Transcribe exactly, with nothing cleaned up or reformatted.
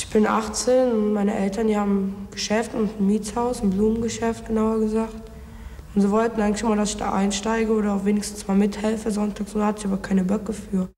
Ich bin achtzehn und meine Eltern, die haben ein Geschäft und ein Mietshaus, ein Blumengeschäft genauer gesagt. Und sie wollten eigentlich mal, dass ich da einsteige oder auch wenigstens mal mithelfe sonntags, so hatte ich aber keine Böcke für.